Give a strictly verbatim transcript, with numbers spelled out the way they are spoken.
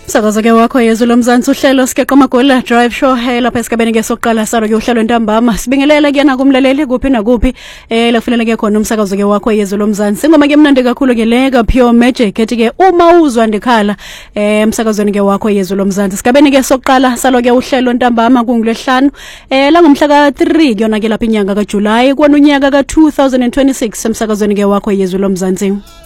Sakaza ke wakho yezwe lomzansi uhlelo sikeqa magwela drive show hey lapha esigabeni ke sokuqala salo ke uhlelo ntambama sibingelele ke na kumlaleli kuphi na kuphi eh la kufanele ke khona umsakazo ke wakho yezwe lomzansi ngoma ke mnandi kakhulu ke le ka pure magic ethi ke uma uzwa ndikhala eh umsakazweni ke wakho yezwe lomzansi sigabeni ke sokuqala salo ke uhlelo ntambama kungulesihlanu eh la ngomhla ka three kuyona ke lapha inyanga ka July kwanonyaka ka two thousand twenty-six umsakazweni ke wakho yezwe lomzansi.